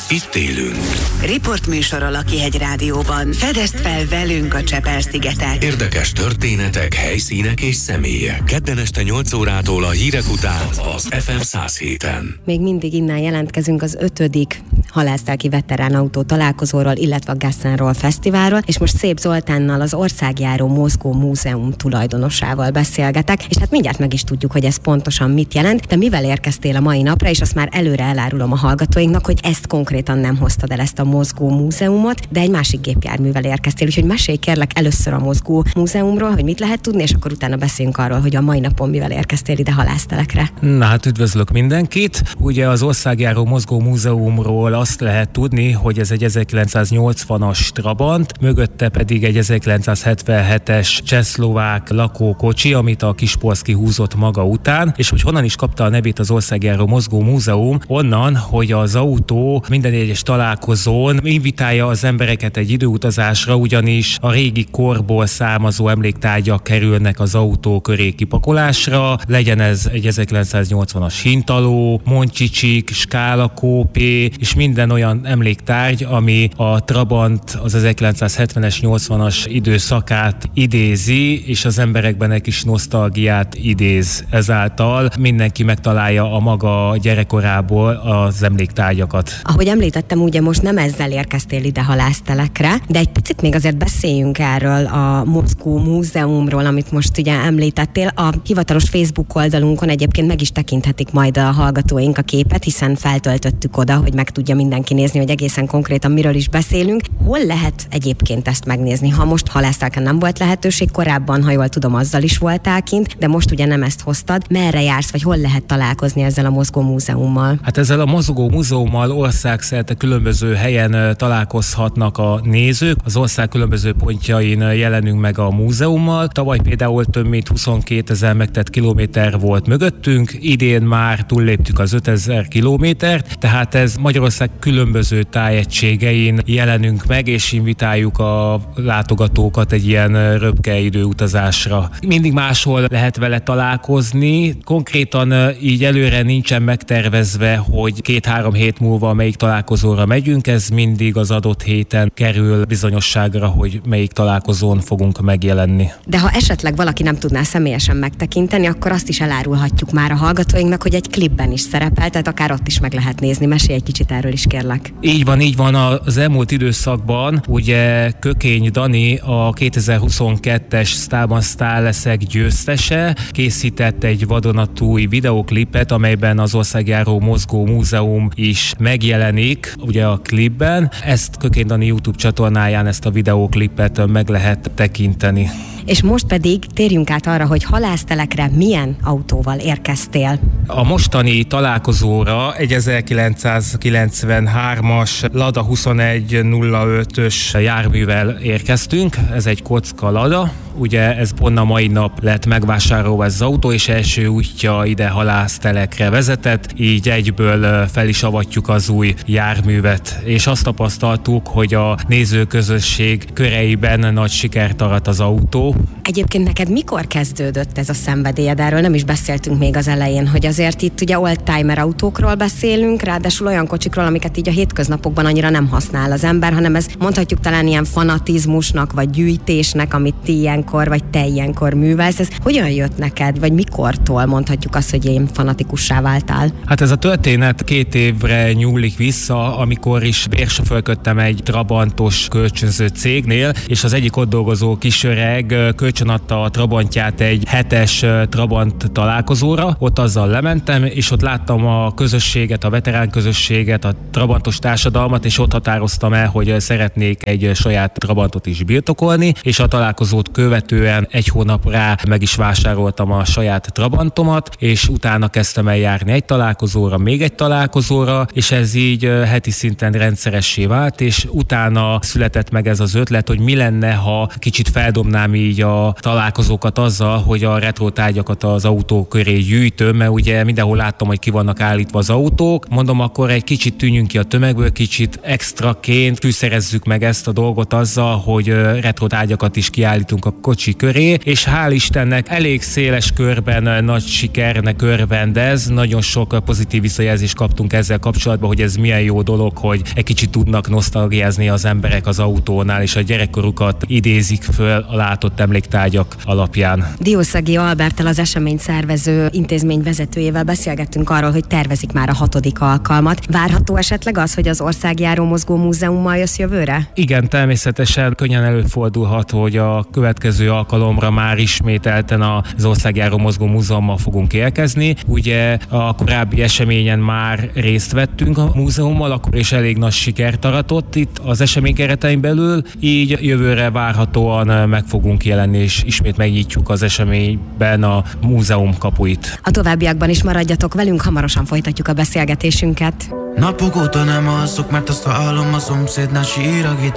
itt élünk. Riportműsor a Lakihegy Rádióban. Fedezd fel velünk a Csepel-szigetet. Érdekes történetek, helyszínek és személyek. Kedden este 8 órától a hírek után az FM 107-en. Még mindig innen jelentkezünk az 5. halásztelki veterán autó találkozóról, illetve a Gassenroll Fesztiválról, és most Szép Zoltánnal, az országjáró Mozgó Múzeum tulajdonosával beszélgetek, és hát mindjárt meg is tudjuk, hogy ez pontosan mit jelent, de mivel érkeztél a mai napra, és azt már előre elárulom a hallgatóinknak, hogy ezt konkrétan nem hoztad el, ezt a Mozgó Múzeumot, de egy másik gépjárművel érkeztél, úgyhogy mesélj kérlek először a Mozgó Múzeumról, hogy mit lehet tudni, és akkor utána beszéljünk arról, hogy a mai napon mivel érkeztél ide halásztelekre. Na hát üdvözlök mindenkit! Ugye az országjáró Mozgó Múzeumról azt lehet tudni, hogy ez egy 1980-as Trabant, mögötte pedig egy 1977-es csehszlovák lakókocsi, amit a Kispolszky húzott maga után, és hogy honnan is kapta a nevét az országjáró Mozgó Múzeum, onnan, hogy az autó minden egyes találkozón invitálja az embereket egy időutazásra, ugyanis a régi korból származó emléktárgyak kerülnek az autó köré kipakolásra, legyen ez egy 1980-as hintaló, Moncsicsik, skálakópé, és minden olyan emléktárgy, ami a Trabant az 1970-es, 80-as időszakát idézi, és az emberekben egy kis nosztalgiát idéz. Ezáltal mindenki megtalálja a maga gyerekkorából az emléktárgyakat. Ahogy említettem, ugye most nem ezzel érkeztél ide halásztelekre, de egy picit még azért beszéljünk erről a Mozgó Múzeumról, amit most ugye említettél. A hivatalos Facebook oldalunkon egyébként meg is tekinthetik majd a hallgatóink a képet, hiszen feltöltöttük oda, hogy meg tudja mindenki nézni, hogy egészen konkrétan miről is beszélünk. Hol lehet egyébként ezt megnézni? Ha most halásztelken nem volt lehetőség, korábban, ha jól tudom, azzal is voltál kint, de most ugye nem ezt hoztad. Merre jársz, vagy hol lehet találkozni ezzel a Mozgó Múzeummal? Hát ezzel a Mozgó Múzeummal országszerte különböző helyen találkozhatnak a nézők. Az ország különböző pontjain jelenünk meg a múzeummal. Tavaly például több mint 22 000 megtett kilométer volt mögöttünk, idén már túlléptük az 5000 kilométert, tehát ez Magyarország különböző tájegységein jelenünk meg, és invitáljuk a látogatókat egy ilyen röpke időutazásra. Mindig máshol lehet vele találkozni, konkrétan így előre nincsen megtervezve, hogy 2-3 hét múlva melyik találkozóra megyünk, ez mindig az adott héten kerül bizonyosságra, hogy melyik találkozón fogunk megjelenni. De ha esetleg valaki nem tudná személyesen megtekinteni, akkor azt is elárulhatjuk már a hallgatóinknak, hogy egy klipben is szerepel, tehát akár ott is meg lehet nézni. Mesélj egy kicsit erről is, kérlek. Így van. Az elmúlt időszakban ugye Kökény Dani, a 2022-es Sztárban Sztár leszek győztese, készített egy vadonatúj videoklipet, amelyben az országjáró Mozgó Múzeum is megjelenik, ugye a klipben. Ezt Kökény Dani YouTube csatornáján ezt a videoklipet meg lehet tekinteni. És most pedig térjünk át arra, hogy halásztelekre milyen autóval érkeztél. A mostani találkozóra egy 1993-as Lada 2105-ös járművel érkeztünk, ez egy kocka Lada. Ugye ez pont a mai nap lett megvásárolva ez az autó, és első útja ide halásztelekre vezetett, így egyből fel is avatjuk az új járművet, és azt tapasztaltuk, hogy a nézőközösség köreiben nagy sikert arat az autó. Egyébként neked mikor kezdődött ez a szenvedélyed? Erről nem is beszéltünk még az elején, hogy azért itt ugye oldtimer autókról beszélünk, ráadásul olyan kocsikról, amiket így a hétköznapokban annyira nem használ az ember, hanem ez mondhatjuk talán ilyen fanatizmusnak, vagy gyűjtésnek, amit ti ilyenkor, vagy te ilyenkor művelsz. Ez hogyan jött neked, vagy mikortól mondhatjuk azt, hogy én fanatikussá váltál? Hát ez a történet 2 évre nyúlik vissza, amikor is bérsofőrködtem egy trabantos kölcsönző cégnél, és az egyik ott dolgozó kisöreg kölcsönadta a trabantját egy 7-es trabant találkozóra. Ott azzal lementem, és ott láttam a közösséget, a veterán közösséget, a trabantos társadalmat, és ott határoztam el, hogy szeretnék egy saját trabantot is birtokolni, és a találkozót követően 1 hónap rá meg is vásároltam a saját trabantomat, és utána kezdtem el járni egy találkozóra, még egy találkozóra, és ez így heti szinten rendszeressé vált, és utána született meg ez az ötlet, hogy mi lenne, ha kicsit feldobnám így a találkozókat azzal, hogy a retro tárgyakat az autó köré gyűjtöm, mert ugye mindenhol láttam, hogy ki vannak állítva az autók. Mondom, akkor egy kicsit tűnjünk ki a tömegből, kicsit extraként fűszerezzük meg ezt a dolgot azzal, hogy retro tárgyakat is kiállítunk a kocsi köré, és hál' Istennek elég széles körben nagy sikernek örvendez. Nagyon sok pozitív visszajelzést kaptunk ezzel kapcsolatban, hogy ez milyen jó dolog, hogy egy kicsit tudnak nosztalgiázni az emberek az autónál, és a gyerekkorukat idézik föl a látott emléktárgyak alapján. Diószegi Alberttel, az esemény szervező intézmény vezetőjével beszélgettünk arról, hogy tervezik már a 6. alkalmat. Várható esetleg az, hogy az Országjáró Mozgó Múzeummal jössz jövőre? Igen, természetesen könnyen előfordulhat, hogy a következő alkalomra már ismételten az Országjáró Mozgó Múzeummal fogunk érkezni. Ugye a korábbi eseményen már részt vettünk a múzeummal, akkor is elég nagy sikert aratott itt az esemény keretein belül, így jövőre várhatóan meg fogunk jelenni, és ismét megnyitjuk az eseményben a múzeum kapuit. A továbbiakban is maradjatok velünk, hamarosan folytatjuk a beszélgetésünket. Napok óta nem alszok, mert azt hallom a szomszédnál sír a